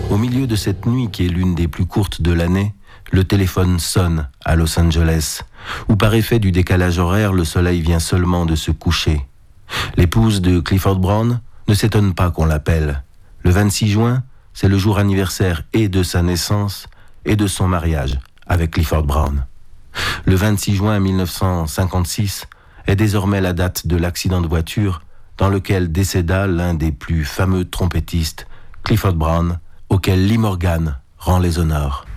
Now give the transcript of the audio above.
Au milieu de cette nuit qui est l'une des plus courtes de l'année, le téléphone sonne à Los Angeles, où par effet du décalage horaire, le soleil vient seulement de se coucher. L'épouse de Clifford Brown ne s'étonne pas qu'on l'appelle. Le 26 juin, c'est le jour anniversaire et de sa naissance et de son mariage avec Clifford Brown. Le 26 juin 1956 est désormais la date de l'accident de voiture dans lequel décéda l'un des plus fameux trompettistes, Clifford Brown, auquel Lee Morgan rend les honneurs.